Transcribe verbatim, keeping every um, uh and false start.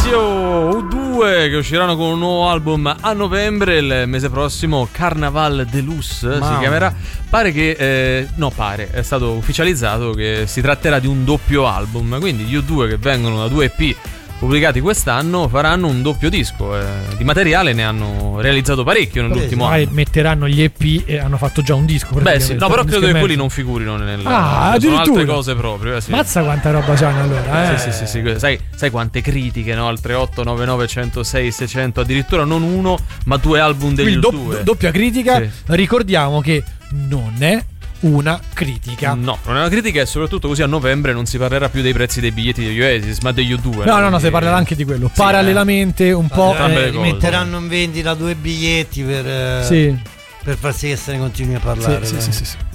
Silenzio U due che usciranno con un nuovo album a novembre, il mese prossimo Carnaval Deluxe Mamma. si chiamerà. Pare che eh, no pare è stato ufficializzato che si tratterà di un doppio album, quindi gli U due che vengono da due E P pubblicati quest'anno faranno un doppio disco. Eh, di materiale ne hanno realizzato parecchio nell'ultimo Poi anno. Metteranno gli E P e hanno fatto già un disco. Beh sì, no, però credo che quelli non figurino nel. Ah, sono altre cose proprio. Eh, sì. Mazza quanta roba c'hanno allora. Eh. Sì, sì, sì, sì. Sai, sai quante critiche, no? Al tre otto nove nove uno zero sei seicento, addirittura non uno, ma due album degli U due. Do- doppia critica. Sì. Ricordiamo che non è una critica. No, non è una critica, e soprattutto così a novembre non si parlerà più dei prezzi dei biglietti degli Oasis, ma degli U due. No, no, no, si parlerà anche di quello. Sì, parallelamente un po'. Eh, metteranno in vendita due biglietti per, sì. per far sì che se ne continui a parlare. Sì, sì, sì, sì, sì.